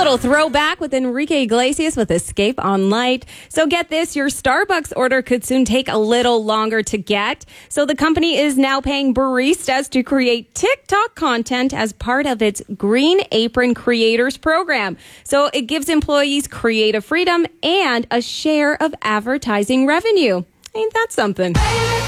little throwback with Enrique Iglesias with Escape on Light. So get this, your Starbucks order could soon take a little longer to get. So the company is now paying baristas to create TikTok content as part of its Green Apron Creators program. So it gives employees creative freedom and a share of advertising revenue. Ain't that something?